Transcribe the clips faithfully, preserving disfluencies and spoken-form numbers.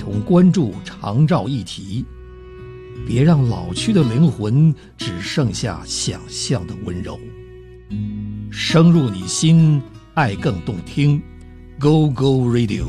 同关注长照议题，别让老去的灵魂只剩下想象的温柔。深入你心，爱更动听。 Go Go Radio。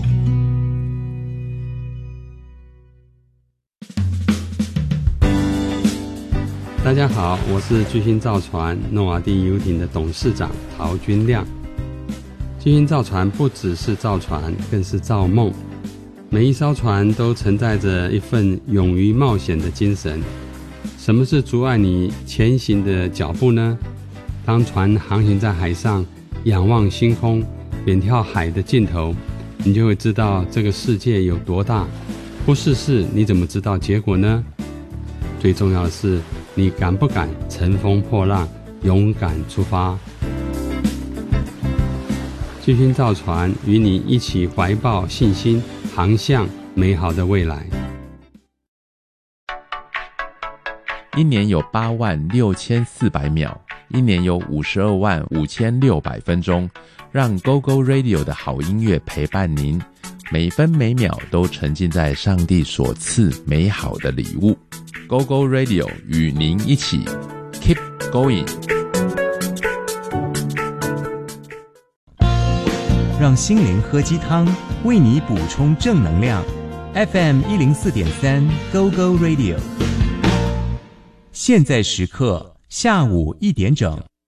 大家好，我是巨星造船诺瓦第游艇的董事长陶君亮。巨星造船不只是造船，更是造梦。每一艘船都承载着一份勇于冒险的精神。什么是阻碍你前行的脚步呢？当船航行在海上，仰望星空，远眺海的尽头，你就会知道这个世界有多大。不试试，你怎么知道结果呢？最重要的是，你敢不敢乘风破浪，勇敢出发？巨星造船与你一起怀抱信心，航向美好的未来。 一年有八万六千四百秒，一年有五十二万五千六百分钟，让 Go Go Radio 的好音乐陪伴您，每分每秒都沉浸在上帝所赐美好的礼物。Go Go Radio 与您一起 Keep Going， 让心灵喝鸡汤，为你补充正能量。 F M 一零四点三 Go Go Radio， 现在时刻下午一点整。